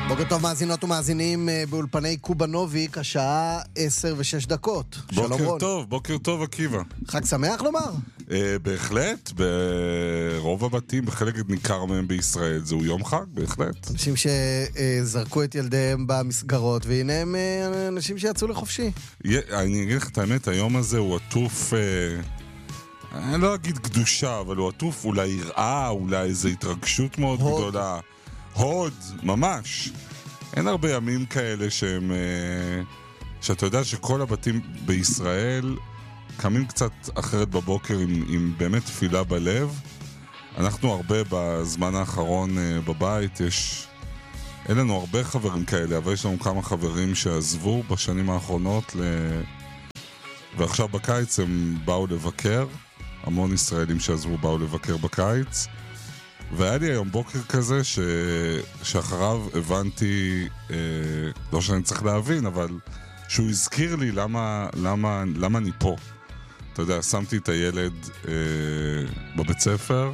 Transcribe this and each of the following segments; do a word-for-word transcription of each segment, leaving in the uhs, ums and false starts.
בוקר טוב מאזינות ומאזינים באולפני קובנוביק, השעה עשר ושש דקות. בוקר רון. טוב, בוקר טוב עקיבא. חג שמח לומר? אה, בהחלט, ברוב הבתים, בחלק ניכר מהם בישראל, זהו יום חג, בהחלט. אנשים שזרקו את ילדיהם במסגרות, והנה הם אנשים שיצאו לחופשי. אני אגיד לך את האמת, היום הזה הוא עטוף, אה, אני לא אגיד קדושה, אבל הוא עטוף אולי יראה, אולי איזו התרגשות מאוד הוד. גדולה. הוד, ממש. אין הרבה ימים כאלה שהם, שאתה יודע שכל הבתים בישראל קמים קצת אחרת בבוקר עם, עם באמת תפילה בלב. אנחנו הרבה בזמן האחרון בבית, יש, אין לנו הרבה חברים כאלה, אבל יש לנו כמה חברים שעזבו בשנים האחרונות, ל... ועכשיו בקיץ הם באו לבקר, המון ישראלים שעזבו באו לבקר בקיץ. והיה לי היום בוקר כזה ש... שאחריו הבנתי, אה, לא שאני צריך להבין, אבל שהוא הזכיר לי למה, למה, למה אני פה. אתה יודע, שמתי את הילד אה, בבית ספר,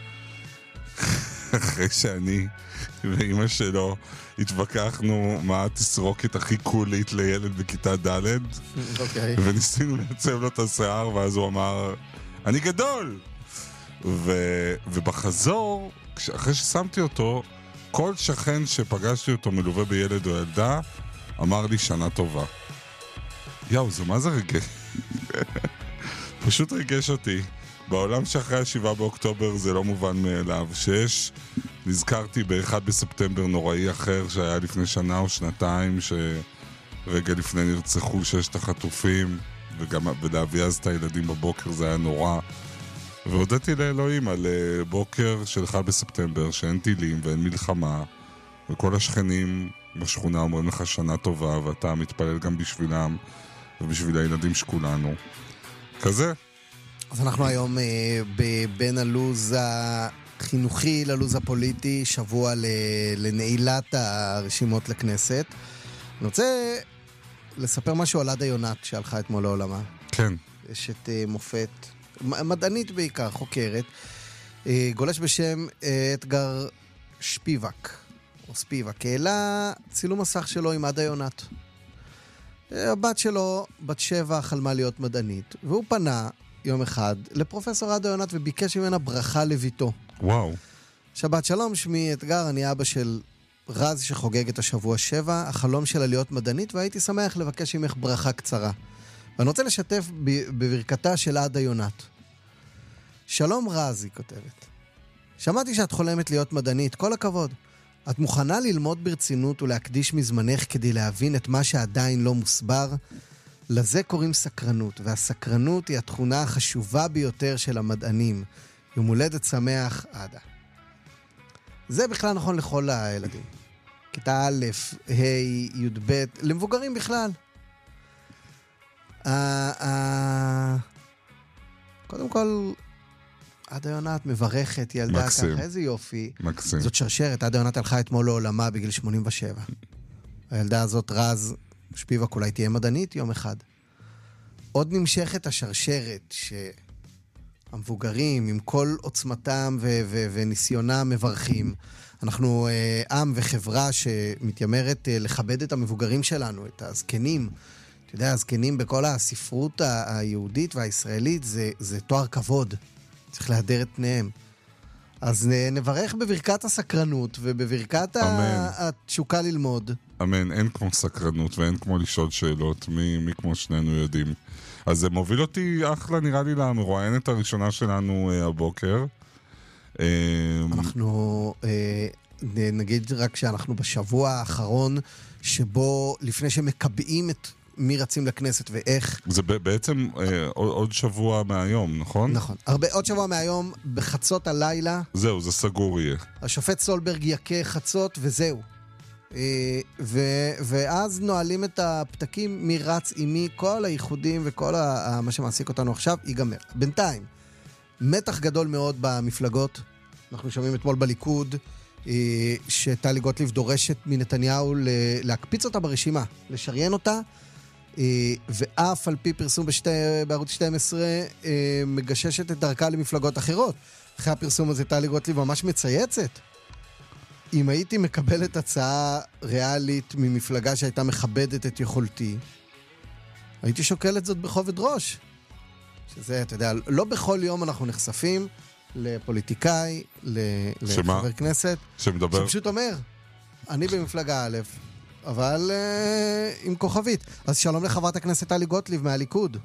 אחרי שאני ואמא שלו התווכחנו מה התסרוקת הכי קולית לילד בכיתה ד' אוקיי. וניסינו לייצב לו את השיער, ואז הוא אמר, אני גדול! ו... ובחזור, אחרי ששמתי אותו, כל שכן שפגשתי אותו מלווה בילד או ילדה, אמר לי שנה טובה. יאו, זה מה זה רגש? פשוט רגש אותי. בעולם שאחרי השבעה באוקטובר זה לא מובן מאליו. שיש, נזכרתי באחד בספטמבר נוראי אחר שהיה לפני שנה או שנתיים, שרגע לפני נרצחו ששת החטופים, וגם ולהביא אז את הילדים בבוקר, זה היה נורא. והודיתי לאלוהים על בוקר של אחד בספטמבר, שאין טילים ואין מלחמה, וכל השכנים בשכונה אומרים לך שנה טובה, ואתה מתפלל גם בשבילם ובשביל הילדים שכולנו. כזה. אז אנחנו היום אה, בין הלוז החינוכי ללוז הפוליטי, שבוע לנעילת הרשימות לכנסת. אני רוצה לספר משהו על עדה יונת שהלכה אתמול לעולמה. כן. יש את אה, מופת... מדענית בעיקר, חוקרת, גולש בשם אתגר שפיבק, או ספיבק, העלה צילום מסך שלו עם עדה יונת. הבת שלו, בת שבע, חלמה להיות מדענית, והוא פנה יום אחד לפרופסור עדה יונת וביקש ממנה ברכה לביתו. וואו. שבת שלום, שמי אתגר, אני אבא של רז שחוגג את השבוע שבע, החלום שלה להיות מדענית, והייתי שמח לבקש ממך ברכה קצרה. ואני רוצה לשתף בברכתה של עדה יונת. שלום רז, היא כותבת. שמעתי שאת חולמת להיות מדענית, כל הכבוד. את מוכנה ללמוד ברצינות ולהקדיש מזמנך כדי להבין את מה שעדיין לא מוסבר? לזה קוראים סקרנות, והסקרנות היא התכונה החשובה ביותר של המדענים. יום הולדת שמח, עדה. זה בכלל נכון לכל הילדים. כיתה א', ה', י', ב', למבוגרים בכלל. קודם כל, עדה יונת מברכת ילדה ככה, איזה יופי. מקסים. זאת שרשרת, עדה יונת הלכה אתמול לעולמה בגיל שמונים ושבע. הילדה הזאת, רז שפיבק, אולי תהיה מדענית יום אחד. עוד נמשכת השרשרת שהמבוגרים עם כל עוצמתם ו- ו- וניסיונם מברכים. אנחנו אה, עם וחברה שמתיימרת אה, לכבד את המבוגרים שלנו, את הזקנים. אתה יודע, הזקנים בכל הספרות היהודית והישראלית זה, זה תואר כבוד. צריך להדר את פניהם. אז נברך בברכת הסקרנות ובברכת התשוקה ללמוד. אמן, אין כמו סקרנות ואין כמו לשאול שאלות, מי, מי כמו שנינו יודעים. אז זה מוביל אותי אחלה נראה לי למרואיינת הראשונה שלנו אה, הבוקר. אה, אנחנו אה, נגיד רק שאנחנו בשבוע האחרון שבו לפני שמקבעים את מי רצים לכנסת ואיך. זה בעצם אה, עוד שבוע מהיום, נכון? נכון. הרבה, עוד שבוע מהיום, בחצות הלילה. זהו, זה סגור יהיה. השופט סולברג יקה חצות וזהו. אה, ו, ואז נועלים את הפתקים, מי רץ עם מי, כל הייחודים וכל ה, מה שמעסיק אותנו עכשיו ייגמר. בינתיים, מתח גדול מאוד במפלגות. אנחנו שומעים אתמול בליכוד, אה, שטלי גוטליב דורשת מנתניהו להקפיץ אותה ברשימה, לשריין אותה, ואף על פי פרסום בשתי, בערוץ שתים עשרה מגששת את דרכה למפלגות אחרות. אחרי הפרסום הזה טלי גוטליב ממש מצייצת. אם הייתי מקבלת הצעה ריאלית ממפלגה שהייתה מכבדת את יכולתי, הייתי שוקל את זאת בכובד ראש. שזה, אתה יודע, לא בכל יום אנחנו נחשפים לפוליטיקאי, לחבר כנסת, שמדבר. שפשוט אומר, אני במפלגה א', אבל uh, עם כוכבית. אז שלום לחברת הכנסת טלי גוטליב מהליכוד.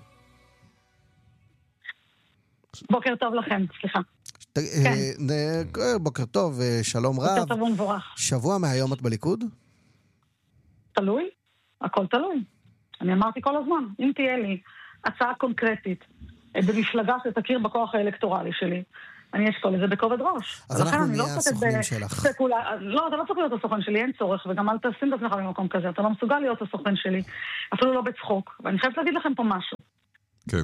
בוקר טוב לכם, סליחה. כן. בוקר טוב, שלום רב. בוקר טוב ומבורך. שבוע מהיום את בליכוד? תלוי, הכל תלוי. אני אמרתי כל הזמן, אם תהיה לי הצעה קונקרטית במפלגה שתכיר בכוח האלקטורלי שלי, אני אשקול לזה בכובד ראש. אז אנחנו נהיה הסוכנים שלך. לא, אתה לא צריך להיות הסוכן שלי, אין צורך, וגם אל תשים את עצמך במקום כזה, אתה לא מסוגל להיות הסוכן שלי, אפילו לא בצחוק. ואני חייבת להגיד לכם פה משהו. כן.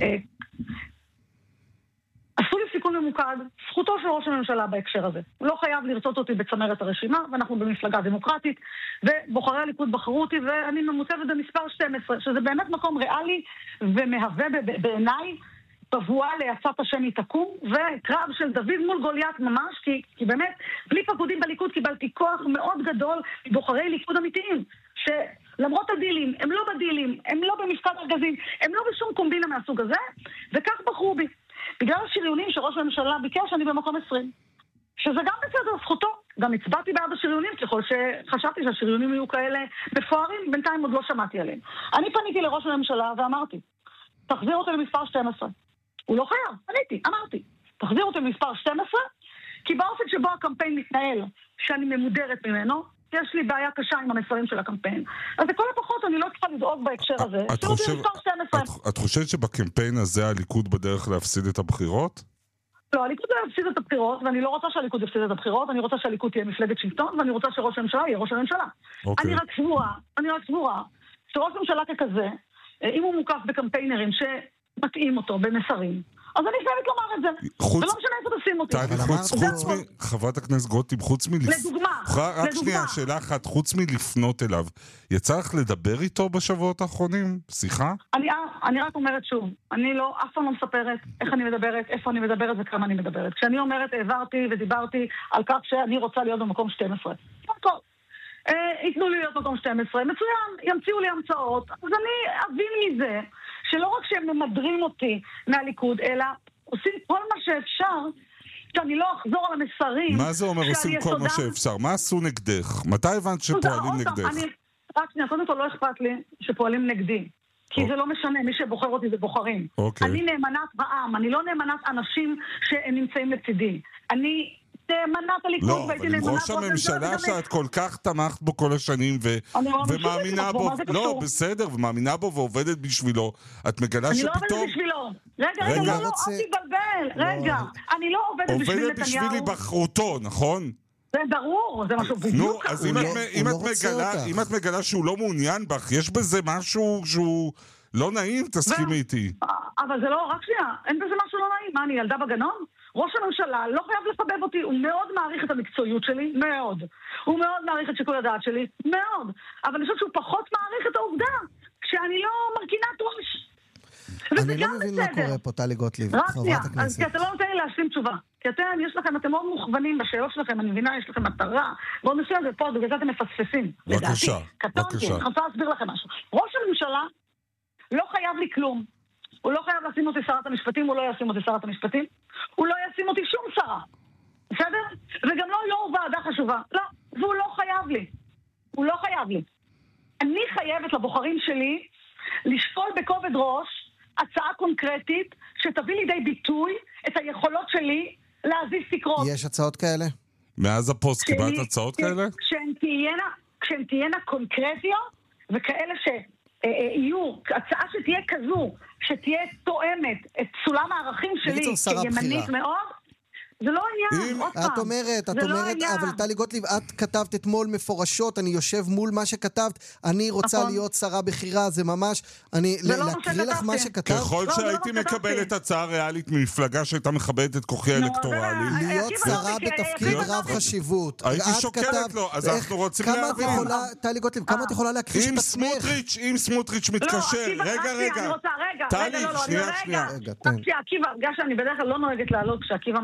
עשו לי סיכון ממוקד, זכותו של ראש הממשלה בהקשר הזה. הוא לא חייב לרצות אותי בצמרת הרשימה, ואנחנו במפלגה דמוקרטית, ובוחרי הליכוד בחרו אותי, ואני ממוצבת במספר שתים עשרה, שזה באמת מקום ריאלי ומהווה בעיניי פבואה לעצת השם היא תקום, וקרב של דוד מול גוליית ממש, כי, כי באמת, בלי פקודים בליכוד קיבלתי כוח מאוד גדול מבוחרי ליכוד אמיתיים, שלמרות הדילים, הם לא בדילים, הם לא במפקד ארגזים, הם לא בשום קומבינה מהסוג הזה, וכך בחרו בי. בגלל השריונים שראש הממשלה ביקש, אני במקום עשרים. שזה גם בסדר, זכותו. גם הצבעתי בעד השריונים, ככל שחשבתי שהשריונים יהיו כאלה בפוארים, בינתיים עוד לא שמעתי עליהם. אני פניתי לראש הממשלה ואמרתי, תחזיר אותו למספר שתים עשרה. הוא לא חייב, פניתי, אמרתי. תחזיר אותו למספר שתים עשרה, כי באופן שבו הקמפיין מתנהל, שאני ממודרת ממנו, יש לי בעיה קשה עם המסרים של הקמפיין. אז לכל הפחות אני לא צריכה לדאוג בהקשר הזה. את חושבת שבקמפיין הזה הליכוד בדרך להפסיד את הבחירות? לא, הליכוד לא יפסיד את הבחירות, ואני לא רוצה שהליכוד יפסיד את הבחירות, אני רוצה שהליכוד תהיה מפלגת שלטון, ואני רוצה שראש הממשלה יהיה ראש הממשלה. אני רק סבורה, אני רק סבורה, שראש הממשלה ככזה, אם הוא מוקף בקמפיינרים שמתאים אותו במסרים, אז אני חייבת לומר את זה. ולא משנה איפה תשים אותי. חוץ מ... חברת הכנסת גוטליב, חוץ מ... לדוגמה. רק שנייה, שאלה אחת, חוץ מלפנות אליו, יצא לך לדבר איתו בשבועות האחרונים? שיחה? אני רק אומרת שוב, אני לא, אף פעם לא מספרת איך אני מדברת, איפה אני מדברת וכמה אני מדברת. כשאני אומרת, העברתי ודיברתי על כך שאני רוצה להיות במקום שתים עשרה. טוב. ייתנו לי להיות במקום שתים עשרה, מצוין, ימציאו לי המצאות, אז אני אבין מזה שלא רק שהם ממדרים אותי מהליכוד, אלא עושים כל מה שאפשר, שאני לא אחזור על המסרים. מה זה אומר עושים כל מה שאפשר? מה עשו נגדך? מתי הבנת שפועלים נגדך? רק שנייה, קודם כל לא אכפת לי שפועלים נגדי. כי זה לא משנה, מי שבוחר אותי זה בוחרים. אני נאמנת בעם, אני לא נאמנת אנשים שנמצאים לצידי. אני... נאמנת הליכוד, לא, אבל עם ראש הממשלה שאת כל כך תמכת בו כל השנים ומאמינה בו, לא, בסדר, ומאמינה בו ועובדת בשבילו, את מגלה שפתאום... אני לא עובדת בשבילו. רגע, רגע, לא, לא, אל תתבלבל, רגע, אני לא עובדת בשביל נתניהו. עובדת בשביל היבחרותו, נכון? זה ברור, זה משהו בדיוק. נו, אז אם את מגלה שהוא לא מעוניין בך, יש בזה משהו שהוא לא נעים, תסכימי איתי. אבל זה לא, רק שנייה, אין בזה משהו לא נעים, מה, אני ילדה בגנון? ראש הממשלה לא חייב לחבב אותי, הוא מאוד מעריך את המקצועיות שלי, מאוד. הוא מאוד מעריך את שיקול הדעת שלי, מאוד. אבל אני חושבת שהוא פחות מעריך את העובדה שאני לא מרכינת ראש. אני לא מבין מה קורה פה, טלי גוטליב, חברת הכנסת. כי אתה לא נותן לי להשלים תשובה. כי אתם, יש לכם, אתם מאוד מוכוונים בשאלות שלכם, אני מבינה, יש לכם מטרה. בואו נשאר זה פה, בגלל זה אתם מפספסים. בבקשה, בבקשה. אני רוצה להסביר לכם משהו. ראש הממשלה לא חייב לי כלום. הוא לא חייב לשים אותי שרת המשפטים, הוא לא ישים אותי שרת המשפטים. הוא לא ישים אותי שום שרה. בסדר? וגם לא יו"ר ועדה חשובה. לא, והוא לא חייב לי. הוא לא חייב לי. אני חייבת לבוחרים שלי לשקול בכובד ראש הצעה קונקרטית שתביא לידי ביטוי את היכולות שלי להזיז תקרות. יש הצעות כאלה? מאז הפוסט קיבלת הצעות כאלה? כשהן תהיינה, כשהן תהיינה קונקרטיות וכאלה ש... יהיו, הצעה שתהיה כזו, שתהיה תואמת את סולם הערכים שלי כימנית מאוד, זה לא עניין, עוד פעם. את אומרת, את אומרת, אבל טלי גוטליב, את כתבת אתמול מפורשות, אני יושב מול מה שכתבת, אני רוצה להיות שרה בחירה, זה ממש, אני, להקריא לך מה שכתבת. ככל שהייתי מקבל את הצעה ריאלית ממפלגה שהייתה מכבדת את כוחי האלקטורלי. להיות שרה בתפקיד רב חשיבות. הייתי שוקלת לו, אז אנחנו רוצים להבין. טלי גוטליב, כמה את יכולה להכחיש את עצמך? אם סמוטריץ' מתקשר, רגע, רגע. טלי, שנייה, שנייה. עקיבא, בגלל שאני בדרך כלל לא נוהגת לעלות כשעקיבא מראיין,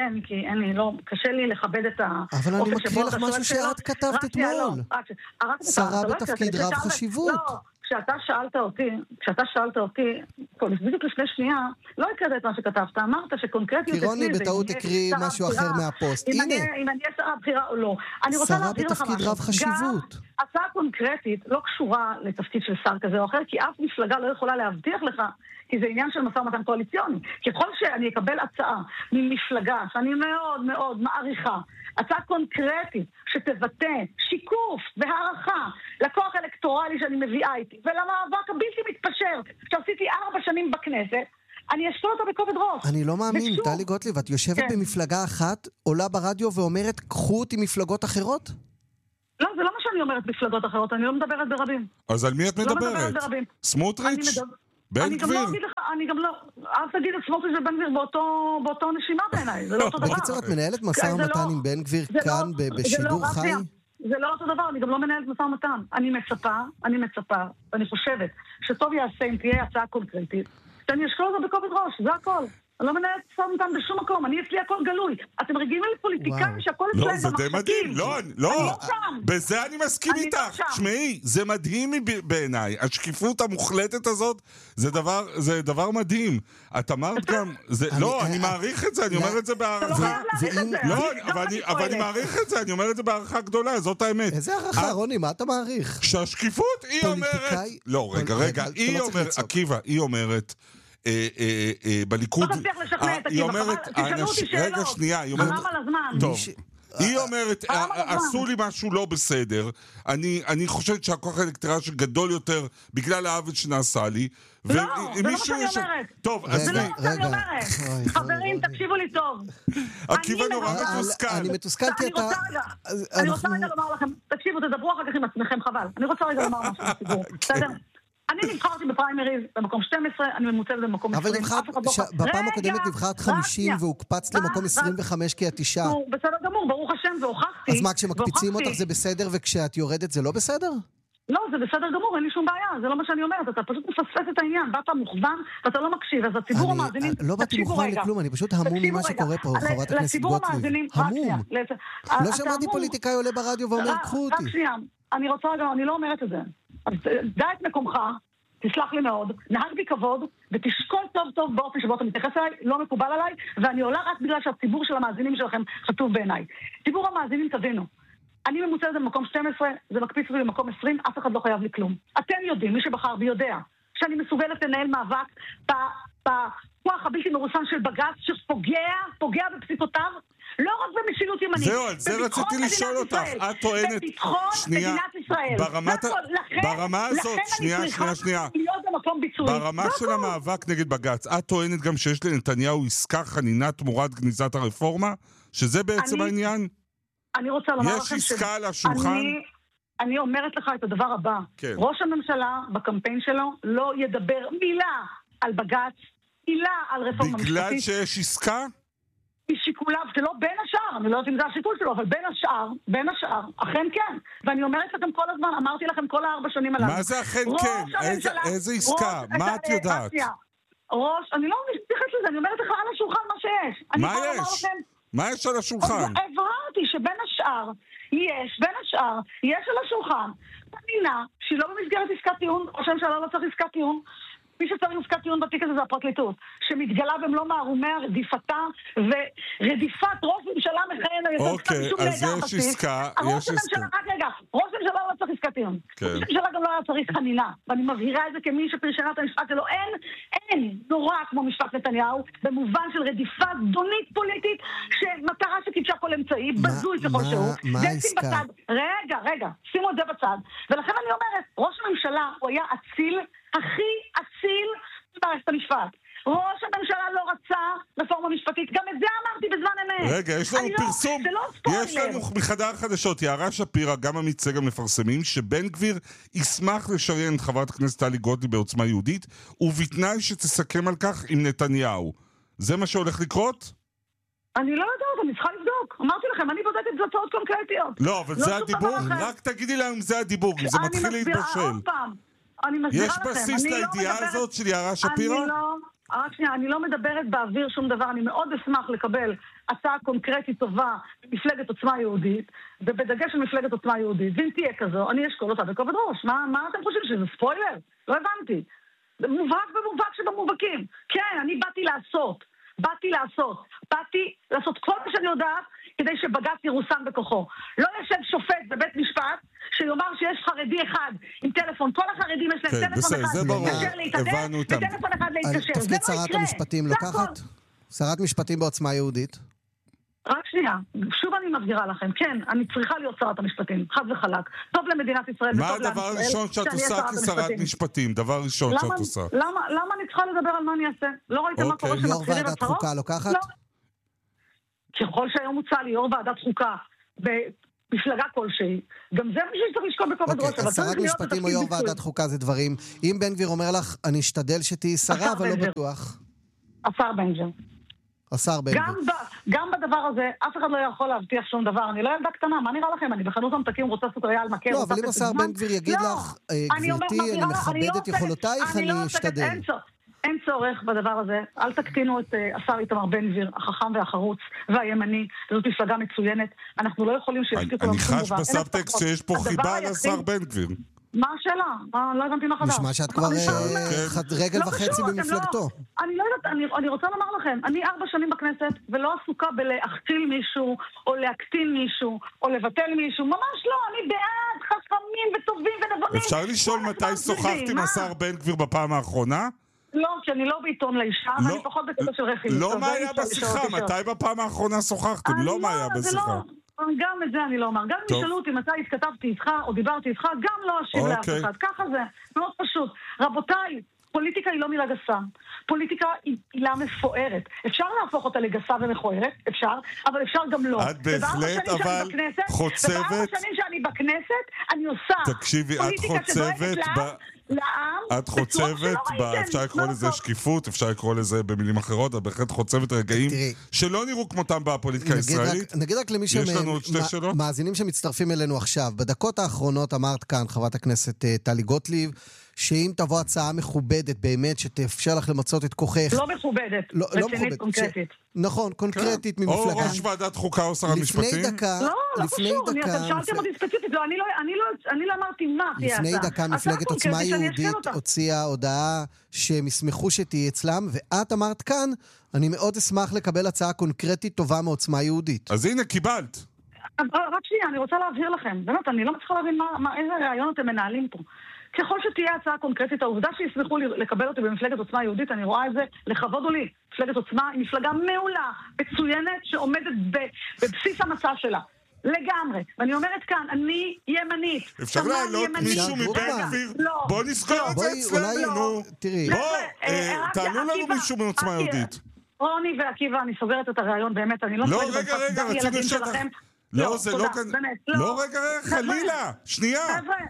לציין, כי אין לי, לא, קשה לי לכבד את ה... אבל אני מקריא לך משהו שאת כתבת אתמול. שרה בתפקיד רב חשיבות. לא, כשאתה שאלת אותי, כשאתה שאלת אותי, בדיוק לפני שנייה, לא הקראת את מה שכתבת, אמרת שקונקרטיות... כי רוני בטעות הקריא משהו אחר מהפוסט. הנה. אם אני אהיה שרה בחירה או לא. שרה בתפקיד רב חשיבות. הצעה קונקרטית לא קשורה לתפקיד של שר כזה או אחר, כי אף מפלגה לא יכולה להבטיח לך, כי זה עניין של משא ומתן קואליציוני. ככל שאני אקבל הצעה ממפלגה שאני מאוד מאוד מעריכה, הצעה קונקרטית שתבטא שיקוף והערכה לכוח אלקטורלי שאני מביאה איתי, ולמאבק הבלתי מתפשר שעשיתי ארבע שנים בכנסת, אני אשקול אותו בכובד ראש. אני לא מאמין, טלי גוטליב, את יושבת כן. במפלגה אחת, עולה ברדיו ואומרת, קחו אותי מפלגות אחרות? לא, זה לא מה שאני אומרת מפלגות אחרות, אני לא מדברת ברבים. אז על מי את מדברת? לא מדברת ברבים. סמוטריץ'? בן אני גם לא אגיד לך, אני גם לא, אל תגיד את סמוטריץ' ובן גביר באותו נשימה בעיניי, זה לא אותו דבר. בקיצור, את מנהלת משא ומתן עם בן גביר כאן בשידור חי? זה לא אותו דבר, אני גם לא מנהלת משא ומתן. אני מצפה, אני מצפה, ואני חושבת שטוב יעשה אם תהיה הצעה קונקרטית, שאני אשקול אותו בכובד ראש, זה הכל. אני לא מנהלת משא ומתן בשום מקום, אני אצלי הכל גלוי. אתם רגילים לפוליטיקאים שהכל אצלם במחשבים. לא, זה די מדהים, לא, לא, בזה אני מסכים איתך. שמעי, זה מדהים בעיניי. השקיפות המוחלטת הזאת, זה דבר מדהים. את אמרת גם, לא, אני מעריך את זה, אני אומר את זה בהערכה. לא, אבל אני מעריך את זה, אני אומר את זה בהערכה גדולה, זאת האמת. איזה הערכה, רוני, מה אתה מעריך? שהשקיפות, היא אומרת... לא, רגע, רגע, היא אומרת, עקיבא, היא אומרת... בליכוד, היא אומרת, רגע שנייה, היא אומרת, טוב, היא אומרת, עשו לי משהו לא בסדר, אני חושבת שהכוח האלקטורלי גדול יותר בגלל העוול שנעשה לי, לא, זה לא מה שאני אומרת. טוב, זה לא מה שאני אומרת. חברים, תקשיבו לי טוב. עקיבא נורא מתוסכל. אני מתוסכל כי אתה... אני רוצה רגע לומר לכם, תקשיבו, תדברו אחר כך עם עצמכם, חבל. אני רוצה רגע לומר משהו לציבור. בסדר? אני נבחרתי בפריימריז במקום שתים עשרה, אני ממוצלת במקום עשרים. אבל בפעם הקודמת נבחרת חמישים והוקפצת למקום עשרים וחמש כי את אישה. בסדר גמור, ברוך השם, והוכחתי. אז מה, כשמקפיצים אותך זה בסדר וכשאת יורדת זה לא בסדר? לא, זה בסדר גמור, אין לי שום בעיה, זה לא מה שאני אומרת, אתה פשוט מפספס את העניין, באת מוכוון ואתה לא מקשיב, אז הציבור המאזינים, לא באתי מוכוון לכלום, אני פשוט המום ממה שקורה פה, חברת הכנסת גוטליב. המום. לא שמעתי פוליטיקאי עולה ברדיו ואומר, קחו אותי. רק שנייה, אני רוצה רגע, אני לא אומרת את זה. אז דע את מקומך, תסלח לי מאוד, נהג בי כבוד, ותשקול טוב טוב באופן שבו אתה מתייחס אליי, לא מקובל עליי, ואני עולה רק בגלל שהציבור של המאזינים שלכם חטוב בעיניי. ציבור המאזינים תבינו. אני ממוצעת במקום שתים עשרה, זה מקפיץ אותי במקום עשרים, אף אחד לא חייב לי כלום. אתם יודעים, מי שבחר בי יודע, שאני מסוגלת לנהל מאבק בכוח הבלתי מרוסן של בג"ץ, שפוגע, פוגע בפסיקותיו, לא רק במשילות ימנית. זהו, על זה רציתי לשאול אותך. את טוענת... בביטחון מדינת ישראל. ברמה הזאת, שנייה, שנייה, שנייה. ברמה של המאבק נגד בג"ץ, את טוענת גם שיש לנתניהו עסקה חנינה תמורת גניזת הרפורמה? שזה בעצם העניין? אני רוצה לומר לכם יש עסקה על השולחן? אני אומרת לך את הדבר הבא. ראש הממשלה בקמפיין שלו לא ידבר מילה על בג"ץ, מילה על רפורמה משפטית. בגלל שיש עסקה? משיקוליו, זה לא בין השאר, אני לא יודעת אם זה השיקול שלו, אבל בין השאר, בין השאר, אכן כן. ואני אומרת לכם כל הזמן, אמרתי לכם כל הארבע שנים עליו. מה זה אכן כן? איזה עסקה? מה את יודעת? ראש, אני לא מתייחסת לזה, אני אומרת לך על השולחן מה שיש. מה יש? מה יש על השולחן? הבהרתי שבין השאר, יש, בין השאר, יש על השולחן, פנינה, שהיא לא במסגרת עסקת טיעון, ראש הממשלה לא צריך עסקת טיעון, מי שצריך עסקת טיעון בתיק הזה זה הפרקליטות, שמתגלה במלוא מערומי רדיפתה ורדיפת ראש ממשלה מכהן על ידי אוקיי, אז יש עסקה, יש עסקה. רק רגע, ראש הממשלה לא צריך עסקת טיעון. ראש הממשלה גם לא היה צריך חנינה, ואני מבהירה את זה כמי שפרשנה את המשפט שלו. אין, אין, נורא כמו משפט נתניהו, במובן של רדיפה זדונית פוליטית, שמטרה שקידשה כל אמצעי, בזוי ככל שהוא. מה העסקה? רגע, רגע, שימו את זה בצד. ולכן אני אומרת, ראש הממשלה הוא היה אציל, הכי אציל במערכת המשפט. ראש הממשלה לא רצה רפורמה משפטית, גם את זה אמרתי בזמן אמת. רגע, יש לנו פרסום, יש לנו מחדר החדשות, יערה שפירא, גם אמיצה גם מפרסמים, שבן גביר ישמח לשריין את חברת הכנסת טלי גוטליב בעוצמה יהודית, ובתנאי שתסכם על כך עם נתניהו. זה מה שהולך לקרות? אני לא יודעת, אני צריכה לבדוק. אמרתי לכם, אני בודקת את הצעות קונקרטיות. לא, אבל זה הדיבור, רק תגידי לנו אם זה הדיבור, אם זה מתחיל להתבשל. אני מסבירה לכם. יש בסיס לידיעה הזאת של יערה שפירא? אני לא, רק שנייה, אני לא מדברת באוויר שום דבר, אני מאוד אשמח לקבל הצעה קונקרטית טובה מפלגת עוצמה יהודית, ובדגש של מפלגת עוצמה יהודית, ואם תהיה כזו, אני אשקול אותה בכובד ראש. מה, מה אתם חושבים שזה ספוילר? לא הבנתי. זה מובהק ומובהק שבמובהקים. כן, אני באתי לעשות. באתי לעשות. באתי לעשות כל מה שאני יודעת כדי שבג"ץ ירוסן בכוחו. לא יושב שופט בבית משפט שיאמר שיש חרדי אחד עם טלפון. כל החרדים יש להם טלפון אחד להתקשר להתעדף וטלפון אחד להתקשר. תפקיד שרת המשפטים לוקחת? שרת משפטים בעוצמה יהודית? רק שנייה, שוב אני מבהירה לכם, כן, אני צריכה להיות שרת המשפטים, חד וחלק. טוב למדינת ישראל וטוב לעם ישראל. מה הדבר הראשון שאת עושה כשרת משפטים? דבר ראשון שאת עושה. למה אני צריכה לדבר על מה אני אעשה? לא ראיתם מה קורה שמתחילים הצהרות? יו"ר ועדת חוקה לוקחת? ככל שהיום מוצא לי יו"ר ועדת חוקה במפלגה כלשהי, גם זה בשביל שצריך לשקול בכובד ראש. אוקיי, שרת משפטים או יו"ר ועדת חוקה זה דברים. אם בן גביר אומר לך, אני אשתדל שתהיי שרה, אבל לא בטוח. השר בן גביר. השר בן גביר. גם בדבר הזה, אף אחד לא יכול להבטיח שום דבר. אני לא ילדה קטנה, מה נראה לכם? אני בחנות המתקים רוצה סוכריה על מקר. לא, אבל אם השר בן גביר יגיד לך, גברתי, אני מכבד את יכולותייך, אני אשתדל. אין צורך בדבר הזה. אל תקטינו את השר איתמר בן גביר, החכם והחרוץ והימני. זאת מפלגה מצוינת. אנחנו לא יכולים שיפתיקו לנו שום דבר. אני חש בסבטקסט שיש פה חיבה על השר בן גביר. מה השאלה? לא הבנתי מה חדש. נשמע שאת כבר רגל וחצי במפלגתו. אני לא יודעת, אני רוצה לומר לכם, אני ארבע שנים בכנסת, ולא עסוקה בלהכתיל מישהו, או להקטין מישהו, או לבטל מישהו. ממש לא, אני בעד חכמים וטובים ונבונים. אפשר לשאול מתי שוחחת עם השר בן גביר בפעם האחרונה? לא, כי אני לא בעיתון לאישה, ואני פחות בקטע של רכיב. לא מה היה בשיחה, מתי בפעם האחרונה שוחחתם? לא מה היה בשיחה. גם את זה אני לא אומר. גם אם ישאלו אותי מתי התכתבתי איתך או דיברתי איתך, גם לא אשיב לאף אחד. ככה זה, מאוד פשוט. רבותיי, פוליטיקה היא לא מילה גסה. פוליטיקה היא מילה מפוארת. אפשר להפוך אותה לגסה ומכוערת, אפשר, אבל אפשר גם לא. את בהחלט, אבל חוצבת... ובארבע שנים שאני בכנסת, אני עושה תקשיבי, את חוצבת לעם, את חוצבת, אפשר לקרוא לזה שקיפות, אפשר לקרוא לזה במילים אחרות, את בהחלט חוצבת רגעים שלא נראו כמותם בפוליטיקה הישראלית. נגיד רק למי שמאזינים שמצטרפים אלינו עכשיו, בדקות האחרונות אמרת כאן, חברת הכנסת טלי גוטליב, שאם תבוא הצעה מכובדת באמת, שתאפשר לך למצות את כוחך. לא מכובדת, רצינית, קונקרטית. נכון, קונקרטית ממפלגה. או ראש ועדת חוקה או שר המשפטים. לפני דקה, לא, לא קשור, אתם שאלתם אותי ספציפית, אני לא אמרתי מה תהיה הצעה. לפני דקה מפלגת עוצמה יהודית הוציאה הודעה שהם ישמחו שתהיה אצלם, ואת אמרת כאן, אני מאוד אשמח לקבל הצעה קונקרטית טובה מעוצמה יהודית. אז הנה, קיבלת. רק שנייה, אני רוצה להבהיר לכם. באמת, אני לא מצליחה להבין איזה רעיון אתם מנהלים פה. ככל שתהיה הצעה קונקרטית, העובדה שישמחו לקבל אותי במפלגת עוצמה יהודית, אני רואה את זה, לכבוד הוא לי. מפלגת עוצמה היא מפלגה מעולה, מצוינת, שעומדת בבסיס המצע שלה. לגמרי. ואני אומרת כאן, אני ימנית. אפשר להעלות מישהו מבן גביר? בוא נסגור את זה אצלנו, נו. תראי. בוא, תעלו לנו מישהו מעוצמה יהודית. רוני ועקיבא, אני סוגרת את הרעיון, באמת, אני לא... לא, רגע, רגע, רצינו שלכם. לא, זה לא כאן... לא, רגע, רגע, חלילה. שנייה.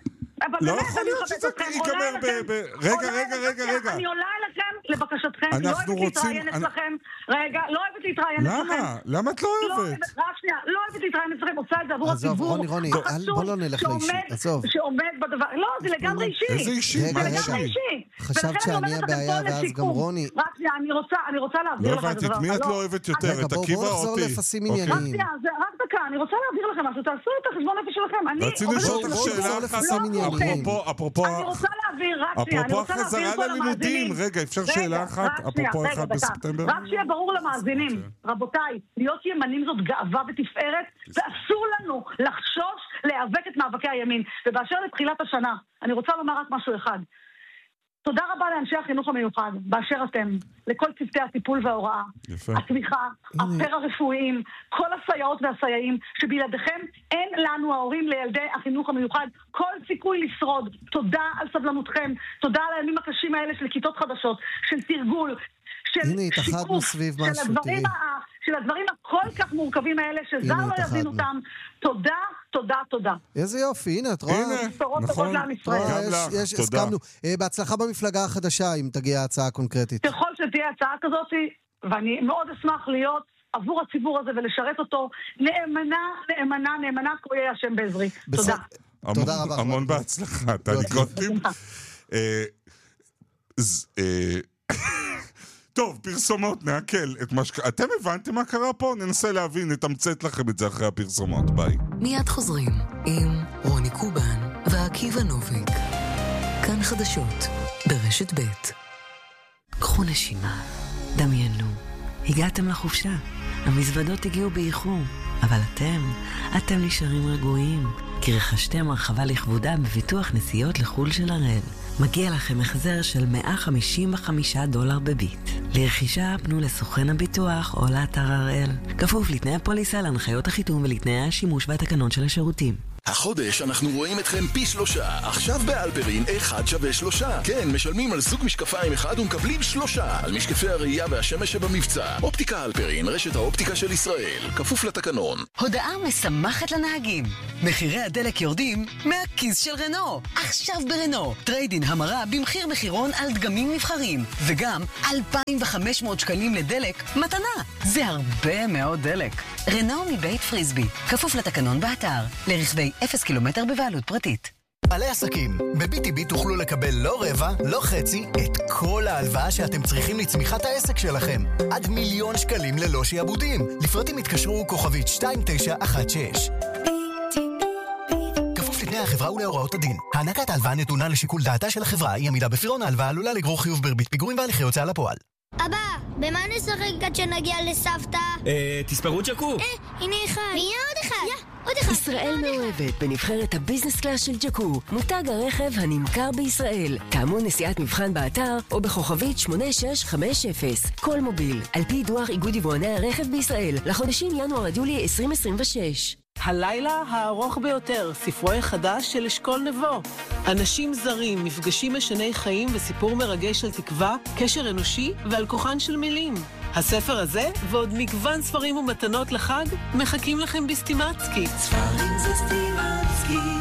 לא יכול להיות שזה ייגמר ב... רגע, רגע, רגע, רגע. אני עולה אליכם לבקשתכם, לא אוהבת להתראיין אצלכם. רגע, לא אוהבת להתראיין אצלכם. למה? למה את לא אוהבת? רק שנייה, לא אוהבת להתראיין אצלכם, עושה את זה עבור הציבור. רוני, רוני, בוא לא נלך לאישי. עזוב. שעומד בדבר... לא, זה לגמרי אישי. איזה אישי? רגע, רגע. חשבת שאני הבעיה ואז גם רוני. רק שנייה, אני רוצה להעביר לכם את הדבר. לא הבנתי, את מי את לא אוהבת יותר? את עקיבא או אותי? רק שנייה, רק דקה, אני רוצה להעביר לכם משהו, תעשו את החשבון נפש שלכם. רצינו לשאול אותך שאלה אחת, אפרופו אני רוצה להעביר, רק שנייה, אני רוצה להעביר פה למאזינים. רגע, אפשר שאלה אחת, אפרופו אחד בספטמבר? רק שיהיה ברור למאזינים, רבותיי, להיות ימנים זאת גאווה ותפארת, ואסור לנו לחשוש להיאבק את מאבקי הימין. ובאשר לתחילת השנה, אני רוצה לומר רק משהו אחד. תודה רבה לאנשי החינוך המיוחד, באשר אתם, לכל צוותי הטיפול וההוראה, התמיכה, הפרה-רפואיים, כל הסייעות והסייעים, שבלעדיכם אין לנו ההורים לילדי החינוך המיוחד כל סיכוי לשרוד. תודה על סבלנותכם, תודה על הימים הקשים האלה של כיתות חדשות, של תרגול, של שיקוף, של הדברים, של הדברים הכל כך מורכבים האלה, שזר לא יבין אותם. תודה, תודה, תודה. איזה יופי, הנה, את רואה? נכון, גם לך, תודה. בהצלחה במפלגה החדשה, אם תגיע הצעה קונקרטית. ככל שתהיה הצעה כזאת, ואני מאוד אשמח להיות עבור הציבור הזה ולשרת אותו נאמנה, נאמנה, נאמנה, כמו יהיה השם בעזרי. תודה. תודה רבה. המון בהצלחה, טלי גוטליב. טוב, פרסומות, נעכל את מה ש... אתם הבנתם מה קרה פה? ננסה להבין, נתמצת לכם את זה אחרי הפרסומות. ביי. מיד חוזרים עם רוני קובן ועקיבא נוביק. כאן חדשות ברשת ב'. קחו נשימה, דמיינו, הגעתם לחופשה, המזוודות הגיעו באיחור, אבל אתם, אתם נשארים רגועים, כי רכשתם הרחבה לכבודה בביטוח נסיעות לחול של הראל. מגיע לכם החזר של מאה חמישים וחמישה דולר בביט. לרכישה פנו לסוכן הביטוח או לאתר הראל. כפוף לתנאי הפוליסה, להנחיות החיתום ולתנאי השימוש והתקנון של השירותים. החודש אנחנו רואים אתכם פי שלושה. עכשיו באלפרין אחד שווה שלושה. כן, משלמים על זוג משקפיים אחד ומקבלים שלושה. על משקפי הראייה והשמש שבמבצע. אופטיקה אלפרין, רשת האופטיקה של ישראל. כפוף לתקנון. הודעה משמחת לנהגים. מחירי הדלק יורדים מהכיס של רנו. עכשיו ברנו. טריידין המרה במחיר מחירון על דגמים נבחרים. וגם אלפיים וחמש מאות שקלים לדלק מתנה. זה הרבה מאוד דלק. רנו מבית פריסבי. כפוף לתקנון באתר. לרכבי אפס קילומטר בבעלות פרטית. בעלי עסקים, ב-בי טי בי תוכלו לקבל לא רבע, לא חצי, את כל ההלוואה שאתם צריכים לצמיחת העסק שלכם. עד מיליון שקלים ללא שיעבודים. לפרטים התקשרו כוכבית שתיים תשע אחת שש. כפוף לתנאי החברה ולהוראות הדין. הענקת ההלוואה נתונה לשיקול דעתה של החברה. אי עמידה בפירעון ההלוואה עלולה לגרור חיוב בריבית פיגורים והליכי הוצאה לפועל. אבא, במה נשחק עד שנגיע לסבתא? אה, תספרו ג'קו. אה, הנה אחד. ויהיה עוד אחד. עוד אחד. ישראל מאוהבת בנבחרת הביזנס קלאס של ג'קו, מותג הרכב הנמכר בישראל. תאמו נסיעת מבחן באתר או בכוכבית שמונה שש חמש אפס. כל מוביל, על פי דוח איגוד יבואני הרכב בישראל, לחודשים ינואר עד יולי עשרים עשרים ושש. הלילה הארוך ביותר, ספרו החדש של אשכול נבו. אנשים זרים, מפגשים משני חיים וסיפור מרגש של תקווה, קשר אנושי ועל כוחן של מילים. הספר הזה ועוד מגוון ספרים ומתנות לחג מחכים לכם בסטימצקי. ספרים זה סטימצקי.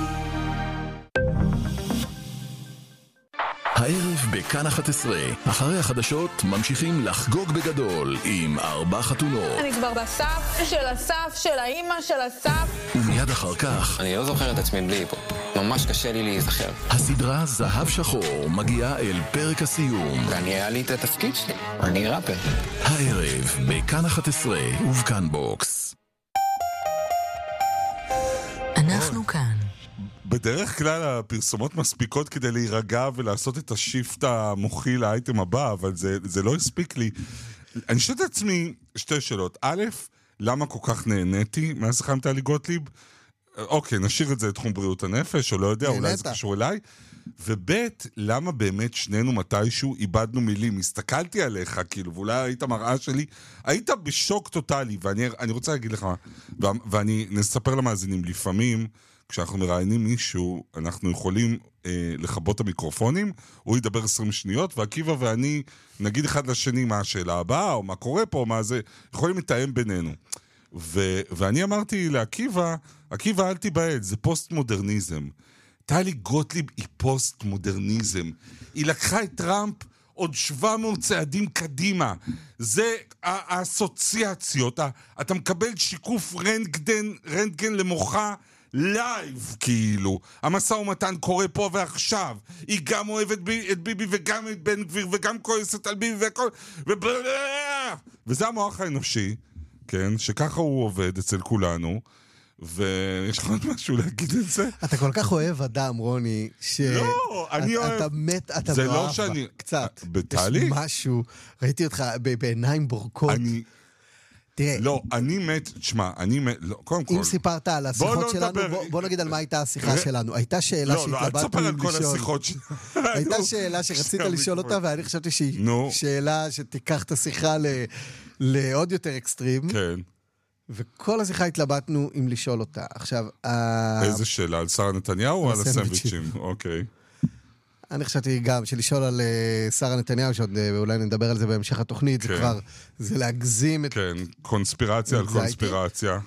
הערב בכאן אחת עשרה, אחרי החדשות ממשיכים לחגוג בגדול עם ארבע חתונות. אני כבר בסף של הסף של האימא של הסף. ומיד אחר כך... אני לא זוכר את עצמי בלי פה. ממש קשה לי להיזכר. הסדרה זהב שחור מגיעה אל פרק הסיום. ואני היה לי את התפקיד שלי. אני ראפר. הערב בכאן אחת עשרה ובכאן בוקס. אנחנו כאן. בדרך כלל הפרסומות מספיקות כדי להירגע ולעשות את השיפט המוחי לאייטם הבא, אבל זה, זה לא הספיק לי. אני שואל את עצמי שתי שאלות. א', למה כל כך נהניתי מהשיחה עם טלי גוטליב? אוקיי, נשאיר את זה לתחום בריאות הנפש, או לא יודע, אולי זה קשור אליי. וב', למה באמת שנינו מתישהו איבדנו מילים? הסתכלתי עליך, כאילו, ואולי היית מראה שלי, היית בשוק טוטלי, ואני אני רוצה להגיד לך, ואני נספר למאזינים, לפעמים, כשאנחנו מראיינים מישהו, אנחנו יכולים אה, לחבות את המיקרופונים, הוא ידבר עשרים שניות, ועקיבא ואני נגיד אחד לשני מה השאלה הבאה, או מה קורה פה, או מה זה, יכולים לתאם בינינו. ו- ואני אמרתי לעקיבא, עקיבא אל תיבעד, זה פוסט-מודרניזם. טלי גוטליב היא פוסט-מודרניזם. היא לקחה את טראמפ עוד שבע מאות צעדים קדימה. זה האסוציאציות, אתה מקבל שיקוף רנטגן, רנטגן למוחה, לייב, כאילו. המסע ומתן קורה פה ועכשיו. היא גם אוהבת בי, את ביבי וגם את בן גביר וגם כועסת על ביבי וכל... וזה המוח האנושי, כן? שככה הוא עובד אצל כולנו. ויש לך עוד משהו להגיד את זה? אתה כל כך אוהב אדם, רוני, ש... לא, אני אוהב... אתה מת, אתה זה מאוהב לא שאני... קצת. בטלי? יש משהו, ראיתי אותך בעיניים בורקות. אני... תראה, לא, אני מת, תשמע, אני מת, לא, קודם כל. אם סיפרת על השיחות שלנו, בוא נגיד על מה הייתה השיחה שלנו. הייתה שאלה שהתלבטנו עם לשאול. הייתה שאלה שרצית לשאול אותה, ואני חשבתי שהיא שאלה שתיקח את השיחה לעוד יותר אקסטרים. כן. וכל השיחה התלבטנו עם לשאול אותה. עכשיו... איזה שאלה? על שרה נתניהו או על הסנדוויצ'ים? אוקיי. אני חשבתי גם שלשאול על שרה נתניהו, שעוד אולי נדבר על זה בהמשך התוכנית, זה כבר, זה להגזים את... כן, קונספירציה על קונספירציה.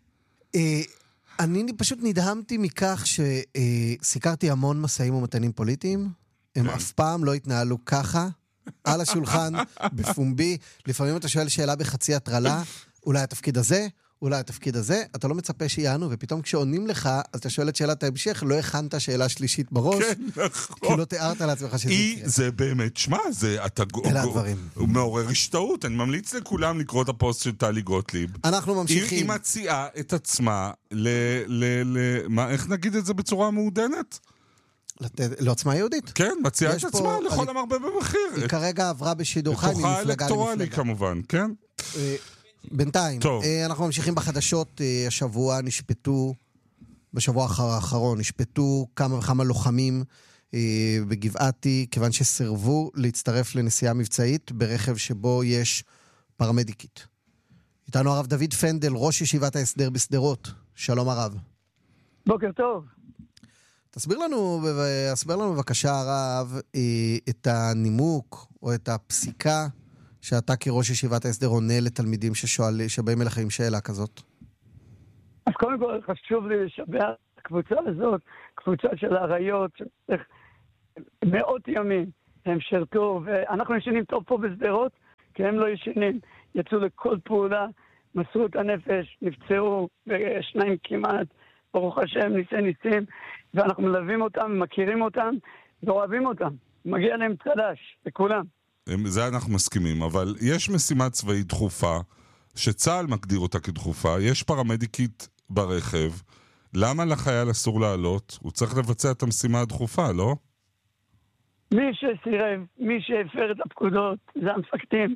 אני פשוט נדהמתי מכך שסיקרתי המון מסעים ומתנים פוליטיים, הם אף פעם לא התנהלו ככה, על השולחן, בפומבי, לפעמים אתה שואל שאלה בחצי הטרלה, אולי התפקיד הזה, אולי התפקיד הזה, אתה לא מצפה שיענו, ופתאום כשעונים לך, אז אתה שואל את שאלת ההמשך, לא הכנת שאלה שלישית בראש, כן, נכון. כי לא תיארת לעצמך שזה יקרה. זה באמת, שמה, זה, אתה... אלה הדברים. הוא מעורר השתאות, אני ממליץ לכולם לקרוא את הפוסט של טלי גוטליב. אנחנו ממשיכים. היא מציעה את עצמה ל... ל... ל... מה, איך נגיד את זה בצורה מעודנת? לעוצמה יהודית. כן, מציעה את עצמה לכל המרבה במחיר. היא כרגע עברה בשידור חי ממפלגה למפלגה. כוחה אלקטורלי כמובן, כן? בינתיים, אנחנו ממשיכים בחדשות. השבוע נשפטו, בשבוע האחרון, נשפטו כמה וכמה לוחמים בגבעתי, כיוון שסרבו להצטרף לנסיעה מבצעית ברכב שבו יש פרמדיקית. איתנו הרב דוד פנדל, ראש ישיבת ההסדר בסדרות. שלום הרב. בוקר טוב. תסביר לנו, תסביר לנו בבקשה הרב, את הנימוק או את הפסיקה שאתה כראש ישיבת ההסדר עונה לתלמידים ששואל, שבאים אליך עם שאלה כזאת. אז קודם כל חשוב לי לשבח את הקבוצה הזאת, קבוצה של האריות, מאות ימים הם שרתו, ואנחנו ישנים טוב פה בסדרות, כי הם לא ישנים, יצאו לכל פעולה, מסרו את הנפש, נפצעו, ושניים כמעט, ברוך השם, ניסי ניסים, ואנחנו מלווים אותם, מכירים אותם, ואוהבים אותם. מגיע להם צל"ש, לכולם. זה אנחנו מסכימים, אבל יש משימה צבאית דחופה, שצה"ל מגדיר אותה כדחופה, יש פרמדיקית ברכב, למה לחייל אסור לעלות? הוא צריך לבצע את המשימה הדחופה, לא? מי שסירב, מי שהפר את הפקודות, זה המפקדים,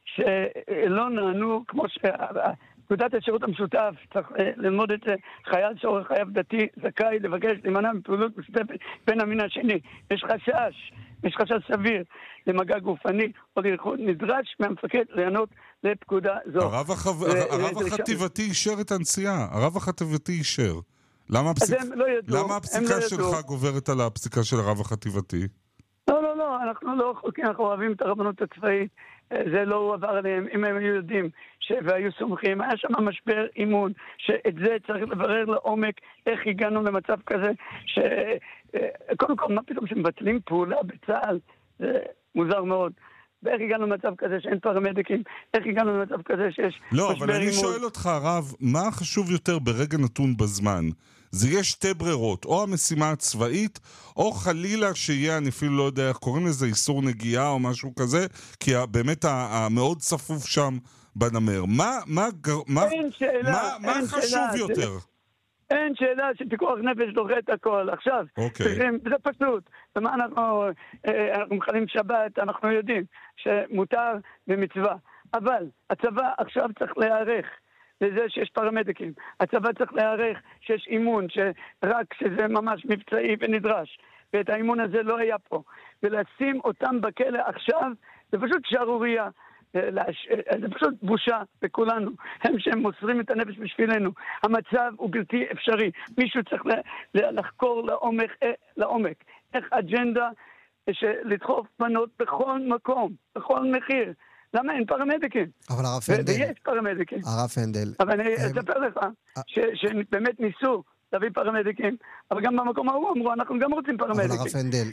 שלא נענו, כמו שפקודת השירות המשותף, צריך ללמוד את זה, חייל שעורך חייב דתי, זכאי לבקש להימנע מפעולות משותפת בין המין השני. יש חשש, יש חשש סביר למגע גופני או לרחוד, נדרש מהמפקד לענות לפקודה זו. הרב, החב... הרב החטיבתי אישר את הנסיעה, הרב החטיבתי אישר. למה, הפסיק... לא ידעו, למה הפסיקה לא שלך ידעו. גוברת על הפסיקה של הרב החטיבתי? לא, לא, לא, אנחנו לא חוקים, אנחנו אוהבים את הרבנות הצבאית, זה לא הועבר עליהם, אם הם היו יודעים ש... והיו סומכים, היה שם משבר אימון, שאת זה צריך לברר לעומק, איך הגענו למצב כזה, ש... קודם כל, מה פתאום שמבטלים פעולה בצה"ל, זה מוזר מאוד. ואיך הגענו למצב כזה שאין פרמדיקים, איך הגענו למצב כזה שיש לא, משבר אבל אני אימון. שואל אותך, הרב, מה חשוב יותר ברגע נתון בזמן? זה יש שתי ברירות, או המשימה הצבאית, או חלילה שיהיה, אני אפילו לא יודע איך קוראים לזה, איסור נגיעה או משהו כזה, כי באמת המאוד צפוף שם בנמר. מה, מה, מה, אין שאלה, מה, מה אין חשוב שאלה, יותר? אין שאלה שפיקוח נפש דוחה את הכל. עכשיו, אוקיי. צריכים, זה פשוט. ומה אנחנו, אנחנו מחלים שבת, אנחנו יודעים שמותר במצווה. אבל הצבא עכשיו צריך להיערך לזה שיש פרמדיקים. הצבא צריך להיערך שיש אימון, שרק שזה ממש מבצעי ונדרש. ואת האימון הזה לא היה פה. ולשים אותם בכלא עכשיו, זה פשוט שערוריה. זה פשוט בושה בכולנו. הם שהם מוסרים את הנפש בשבילנו. המצב הוא בלתי אפשרי. מישהו צריך לחקור לעומק, לעומק. איך אג'נדה לדחוף בנות בכל מקום, בכל מחיר. למה אין פרמדיקים? אבל הרב פנדל... ויש פרמדיקים. הרב פנדל... אבל אני אספר לך שבאמת ניסו להביא פרמדיקים, אבל גם במקום ההוא אמרו, אנחנו גם רוצים פרמדיקים. אבל הרב פנדל,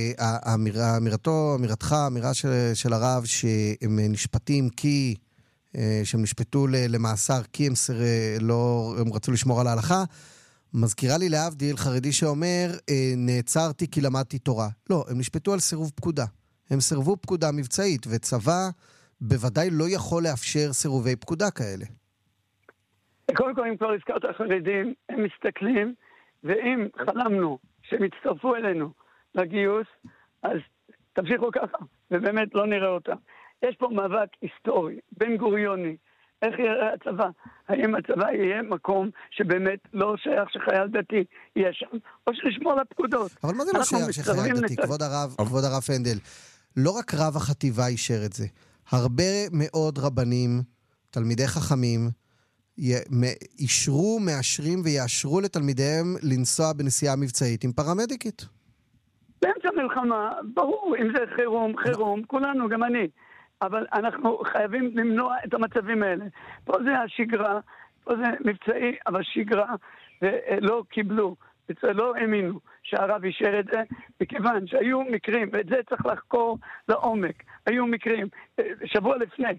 אמירתך, האמירה של הרב שהם נשפטים כי, שהם נשפטו למאסר כי הם רצו לשמור על ההלכה, מזכירה לי להבדיל חרדי שאומר, נעצרתי כי למדתי תורה. לא, הם נשפטו על סירוב פקודה. הם סירבו פקודה מבצעית, וצבא בוודאי לא יכול לאפשר סירובי פקודה כאלה. קודם כל, אם כבר הזכרת החרדים, הם מסתכלים, ואם חלמנו שהם יצטרפו אלינו לגיוס, אז תמשיכו ככה, ובאמת לא נראה אותם. יש פה מאבק היסטורי, בן גוריוני, איך יראה הצבא? האם הצבא יהיה מקום שבאמת לא שייך שחייל דתי יהיה שם, או שנשמור על הפקודות? אבל מה זה לא שייך שחייל דתי? כבוד הרב, כבוד הרב פנדל, לא רק רב החטיבה אישר את זה. הרבה מאוד רבנים, תלמידי חכמים, אישרו, מאשרים ויאשרו לתלמידיהם לנסוע בנסיעה מבצעית עם פרמדיקית. באמצע מלחמה, ברור, אם זה חירום, חירום, כולנו, גם אני. אבל אנחנו חייבים למנוע את המצבים האלה. פה זה השגרה, פה זה מבצעי, אבל שגרה, ולא קיבלו, לא האמינו שהרב אישר את זה, מכיוון שהיו מקרים, ואת זה צריך לחקור לעומק, היו מקרים, שבוע לפני,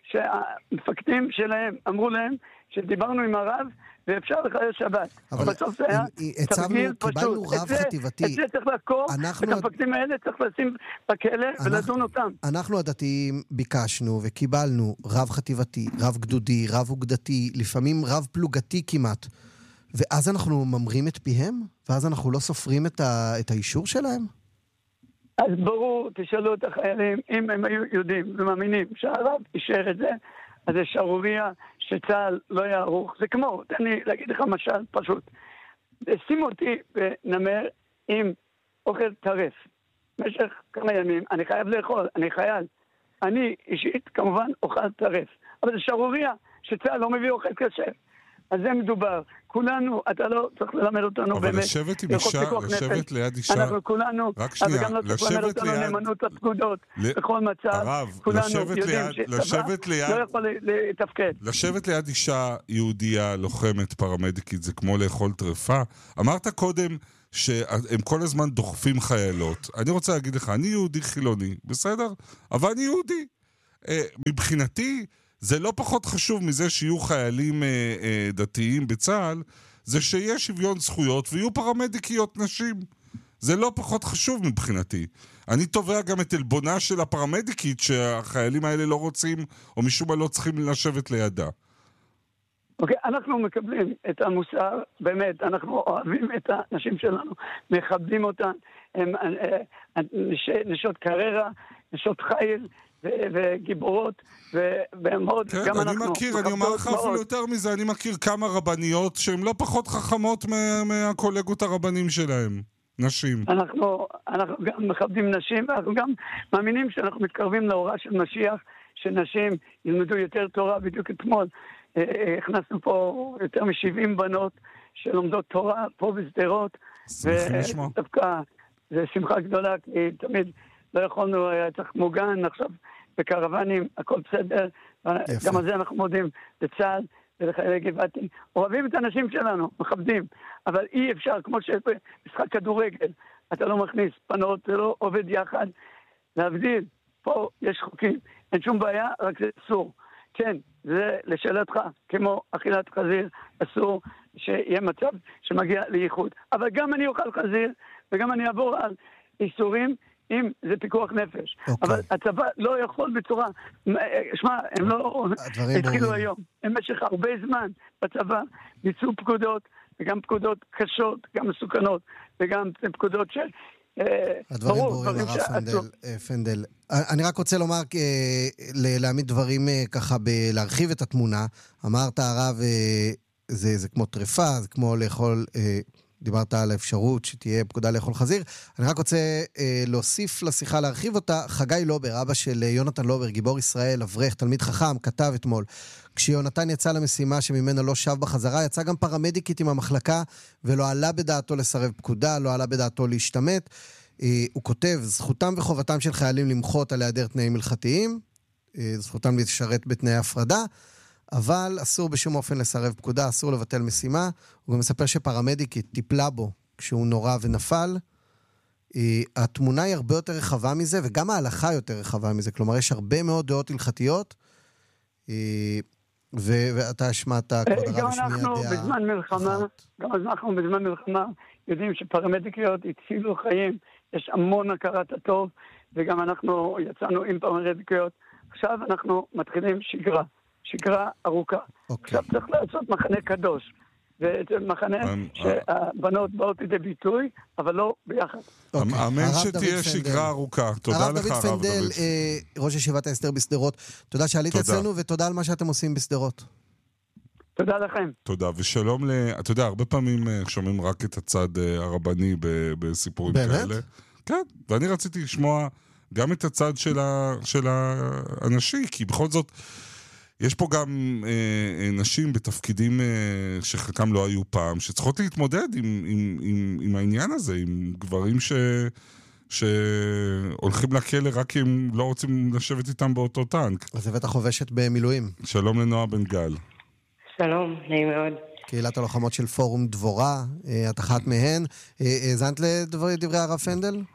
שהמפקדים שלהם אמרו להם שדיברנו עם הרב ואפשר לחלל שבת. אבל בסוף זה היה תרגיל פשוט. קיבלנו רב חטיבתי. את זה צריך לעקור, את המפקדים האלה צריך לשים בכלא ולדון אותם. אנחנו הדתיים ביקשנו וקיבלנו רב חטיבתי, רב גדודי, רב אוגדתי, לפעמים רב פלוגתי כמעט. ואז אנחנו ממרים את פיהם? ואז אנחנו לא סופרים את, ה... את האישור שלהם? אז ברור, תשאלו את החיילים, אם הם היו יודעים ומאמינים שהרב אישר את זה, אז זה שערוריה שצה"ל לא יערוך. זה כמו, תן לי להגיד לך משל פשוט. שימו אותי בנמר עם אוכל טרף. במשך כמה ימים, אני חייב לאכול, אני חייל. אני אישית כמובן אוכל טרף. אבל זה שערוריה שצה"ל לא מביא אוכל כשר. אז זה מדובר. כולנו, אתה לא צריך ללמד אותנו אבל באמת. אבל לשבת עם אישה, לשבת ליד אישה... אנחנו כולנו, רק שנייה, אבל גם לא צריך ללמד אותנו נאמנות לפקודות. בכל מצב, הרב, כולנו לשבת יודעים ליד, לשבת ליד, לא יכול לתפקד. לשבת ליד אישה יהודייה, לוחמת, פרמדיקית, זה כמו לאכול טרפה. אמרת קודם שהם כל הזמן דוחפים חיילות. אני רוצה להגיד לך, אני יהודי חילוני, בסדר? אבל אני יהודי. מבחינתי... זה לא פחות חשוב מזה שיהיו חיילים אה, אה, דתיים בצה"ל, זה שיהיה שוויון זכויות ויהיו פרמדיקיות נשים. זה לא פחות חשוב מבחינתי. אני תובע גם את אלבונה של הפרמדיקית שהחיילים האלה לא רוצים, או משום מה לא צריכים לשבת לידה. אוקיי, okay, אנחנו מקבלים את המוסר, באמת, אנחנו אוהבים את האנשים שלנו, מכבדים אותן, הם נשות קריירה, נשות חיל, וגיבורות, ובאמוד, כן, גם אני אנחנו... מכיר, אני אומר לך אפילו יותר מזה, אני מכיר כמה רבניות שהן לא פחות חכמות מה, מהקולגות הרבנים שלהם, נשים. אנחנו, אנחנו גם מכבדים נשים, ואנחנו גם מאמינים שאנחנו מתקרבים להוראה של משיח, שנשים ילמדו יותר תורה. בדיוק אתמול הכנסנו פה יותר מ-שבעים בנות שלומדות תורה פה בסדרות, ודווקא זה שמחה גדולה, כי תמיד לא יכולנו, היה צריך מוגן, עכשיו בקרבנים, הכל בסדר, יפה. גם על זה אנחנו מודים לצה"ל ולחיילי גבעתי. אוהבים את האנשים שלנו, מכבדים, אבל אי אפשר, כמו שבמשחק כדורגל, אתה לא מכניס פנות, זה לא עובד יחד, להבדיל, פה יש חוקים, אין שום בעיה, רק זה אסור. כן, זה לשאלתך, כמו אכילת חזיר, אסור שיהיה מצב שמגיע לייחוד. אבל גם אני אוכל חזיר, וגם אני אעבור על איסורים, אם זה פיקוח נפש. Okay. אבל הצבא לא יכול בצורה... שמע, הם לא התחילו היום. הם במשך הרבה זמן בצבא ביצעו פקודות, וגם פקודות קשות, גם מסוכנות, וגם פקודות של... הדברים ברורים, הרב פנדל. אני רק רוצה לומר, להעמיד דברים ככה, להרחיב את התמונה. אמרת, הרב, זה כמו טרפה, זה כמו לאכול... דיברת על האפשרות שתהיה פקודה לאכול חזיר. אני רק רוצה אה, להוסיף לשיחה, להרחיב אותה. חגי לובר, אבא של יונתן לובר, גיבור ישראל, אברך, תלמיד חכם, כתב אתמול, כשיונתן יצא למשימה שממנה לא שב בחזרה, יצא גם פרמדיקית עם המחלקה, ולא עלה בדעתו לסרב פקודה, לא עלה בדעתו להשתמט. אה, הוא כותב, זכותם וחובתם של חיילים למחות על היעדר תנאים הלכתיים, אה, זכותם לשרת בתנאי הפרדה, אבל אסור בשום אופן לסרב פקודה, אסור לבטל משימה. הוא גם מספר שפרמדיקית טיפלה בו כשהוא נורא ונפל. התמונה היא הרבה יותר רחבה מזה, וגם ההלכה יותר רחבה מזה. כלומר, יש הרבה מאוד דעות הלכתיות, ואתה השמעת, כבוד הרב, השמיע דעה. גם אנחנו בזמן מלחמה, גם אנחנו בזמן מלחמה, יודעים שפרמדיקיות הצילו חיים, יש המון הכרת הטוב, וגם אנחנו יצאנו עם פרמדיקיות. עכשיו אנחנו מתחילים שגרה. שגרה ארוכה. Okay. עכשיו צריך לעשות מחנה קדוש. וזה מחנה שהבנות באות לידי ביטוי, אבל לא ביחד. אמן שתהיה שגרה ארוכה. תודה לך, הרב דוד פנדל. ראש ישיבת ההסדר בסדרות. תודה שעלית אצלנו, ותודה על מה שאתם עושים בסדרות. תודה לכם. תודה, ושלום ל... אתה יודע, הרבה פעמים שומעים רק את הצד הרבני בסיפורים כאלה. באמת? כן, ואני רציתי לשמוע גם את הצד של האנשי, כי בכל זאת... יש פה גם אה, נשים בתפקידים אה, שחלקם לא היו פעם, שצריכות להתמודד עם, עם, עם, עם העניין הזה, עם גברים ש, שהולכים לכלא רק כי הם לא רוצים לשבת איתם באותו טנק. אז הבאת חובשת במילואים. שלום לנועה בן גל. שלום, נעים מאוד. קהילת הלוחמות של פורום דבורה, את אחת מהן. האזנת לדברי הרב פנדל?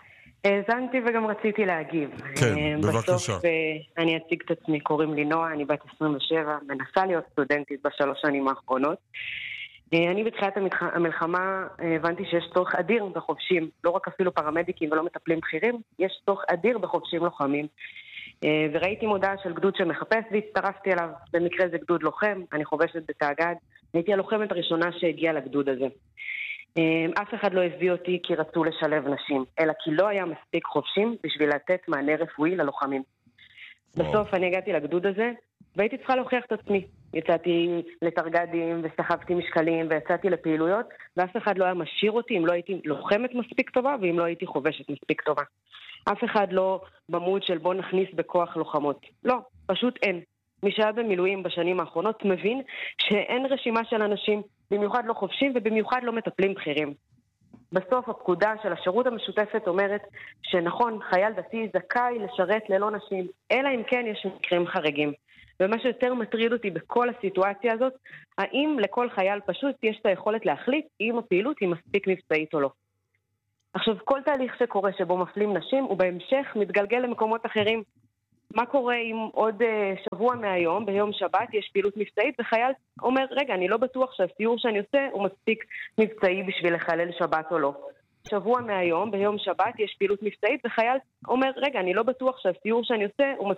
האזנתי וגם רציתי להגיב. כן, בבקשה. בסוף אני אציג את עצמי, קוראים לי נועה, אני בת עשרים ושבע, מנסה להיות סטודנטית בשלוש שנים האחרונות. אני בתחילת המלחמה הבנתי שיש צורך אדיר בחובשים, לא רק אפילו פרמדיקים ולא מטפלים בכירים, יש צורך אדיר בחובשים לוחמים. וראיתי מודעה של גדוד שמחפש והצטרפתי אליו, במקרה זה גדוד לוחם, אני חובשת בתאגד, הייתי הלוחמת הראשונה שהגיעה לגדוד הזה. אף אחד לא הביא אותי כי רצו לשלב נשים, אלא כי לא היה מספיק חובשים בשביל לתת מענה רפואי ללוחמים. בסוף אני הגעתי לגדוד הזה, והייתי צריכה להוכיח את עצמי. יצאתי לתרגדים וסחבתי משקלים ויצאתי לפעילויות, ואף אחד לא היה משאיר אותי אם לא הייתי לוחמת מספיק טובה ואם לא הייתי חובשת מספיק טובה. אף אחד לא במוד של בוא נכניס בכוח לוחמות. לא, פשוט אין. מי שהיה במילואים בשנים האחרונות מבין שאין רשימה של אנשים, במיוחד לא חובשים ובמיוחד לא מטפלים בכירים. בסוף הפקודה של השירות המשותפת אומרת שנכון, חייל דתי זכאי לשרת ללא נשים, אלא אם כן יש מקרים חריגים. ומה שיותר מטריד אותי בכל הסיטואציה הזאת, האם לכל חייל פשוט יש את היכולת להחליט אם הפעילות היא מספיק מבצעית או לא. עכשיו, כל תהליך שקורה שבו מפלים נשים, הוא בהמשך מתגלגל למקומות אחרים. מה קורה אם עוד שבוע מהיום, ביום שבת, יש פעילות מבצעית, וחייל אומר, רגע, אני לא בטוח שהסיור שאני עושה הוא מספיק מבצעי בשביל לחלל שבת או לא. שבוע מהיום, ביום שבת, יש פעילות מבצעית, וחייל אומר, רגע, אני לא בטוח שהסיור שאני עושה הוא מספיק